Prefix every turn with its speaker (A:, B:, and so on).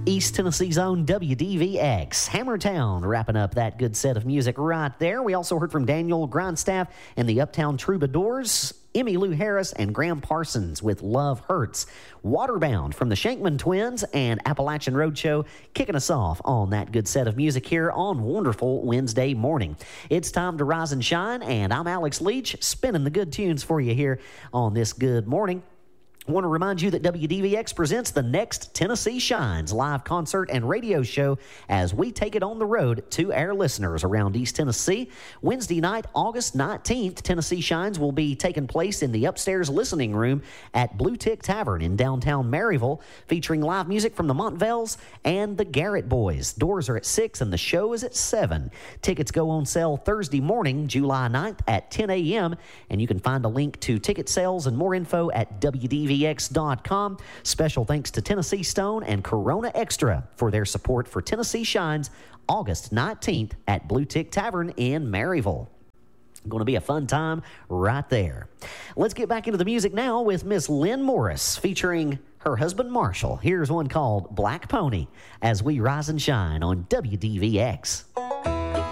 A: East Tennessee's own WDVX. Hammertown wrapping up that good set of music right there. We also heard from Daniel Grindstaff and the Uptown Troubadours, Emmy Lou Harris and Graham Parsons with Love Hurts. Waterbound from the Shankman Twins and Appalachian Roadshow kicking us off on that good set of music here on wonderful Wednesday morning. It's time to rise and shine, and I'm Alex Leach spinning the good tunes for you here on this good morning. I want to remind you that WDVX presents the next Tennessee Shines live concert and radio show as we take it on the road to our listeners around East Tennessee. Wednesday night, August 19th, Tennessee Shines will be taking place in the upstairs listening room at Blue Tick Tavern in downtown Maryville, featuring live music from the Montvelles and the Garrett Boys. Doors are at 6 and the show is at 7. Tickets go on sale Thursday morning, July 9th at 10 a.m., and you can find a link to ticket sales and more info at WDVX.com. Special thanks to Tennessee Stone and Corona Extra for their support for Tennessee Shines August 19th at Blue Tick Tavern in Maryville. Going to be a fun time right there. Let's get back into the music now with Miss Lynn Morris featuring her husband Marshall. Here's one called Black Pony as we rise and shine on WDVX.